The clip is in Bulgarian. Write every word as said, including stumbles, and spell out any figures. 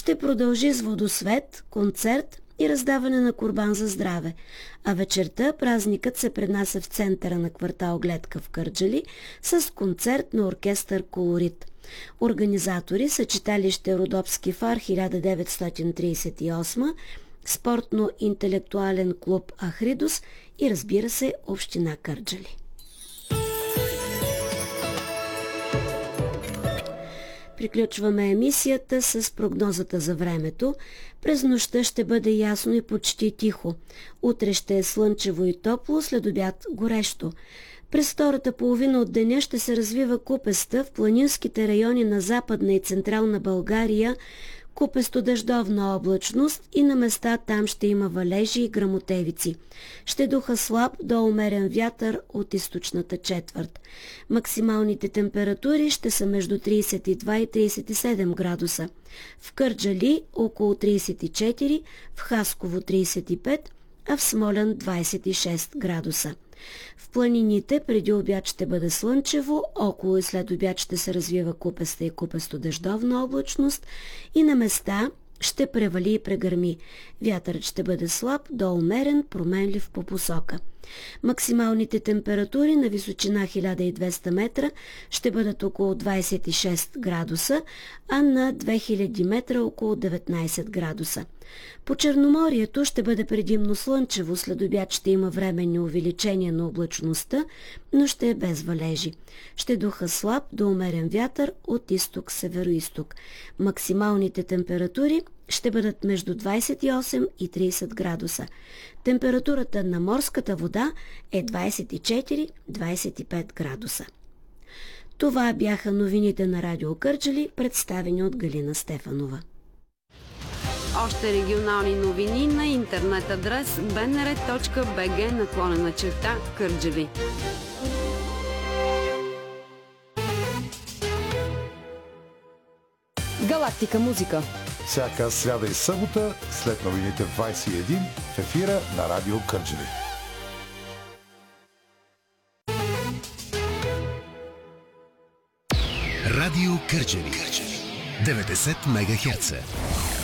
ще продължи с водосвет, концерт и раздаване на курбан за здраве, а вечерта празникът се преднася в центъра на квартал Гледка в Кърджали с концерт на оркестър Колорит. Организатори са читалище Родопски фар хиляда деветстотин тридесет и осма, спортно-интелектуален клуб Ахридос и, разбира се, община Кърджали. Приключваме емисията с прогнозата за времето. През нощта ще бъде ясно и почти тихо. Утре ще е слънчево и топло, след обяд горещо. През втората половина от деня ще се развива купеста в планинските райони на Западна и Централна България, купесто-дъждовна облачност и на места там ще има валежи и гръмотевици. Ще духа слаб до умерен вятър от източната четвърт. Максималните температури ще са между тридесет и два и тридесет и седем градуса. В Кърджали около тридесет и четири, в Хасково тридесет и пет, а в Смолян двадесет и шест градуса. В планините преди обяд ще бъде слънчево, около и след обяд ще се развива купеста и купесто-дъждовна облачност и на места ще превали и прегърми. Вятърът ще бъде слаб до умерен, променлив по посока. Максималните температури на височина хиляда и двеста метра ще бъдат около двадесет и шест градуса, а на две хиляди метра около деветнадесет градуса. По Черноморието ще бъде предимно слънчево, след обяд ще има временни увеличения на облачността, но ще е без валежи. Ще духа слаб до умерен вятър от изток-североизток. Максималните температури ще бъдат между двадесет и осем и тридесет градуса. Температурата на морската вода е двадесет и четири до двадесет и пет градуса. Това бяха новините на Радио Кърджали, представени от Галина Стефанова. Още регионални новини на интернет адрес би ен ар точка би джи наклонена черта Кърджали. Галактика музика. Всяка сряда и събота след новините в двадесет и един в ефира на Радио Кърджали. Радио Кърджали. деветдесет мегахерца.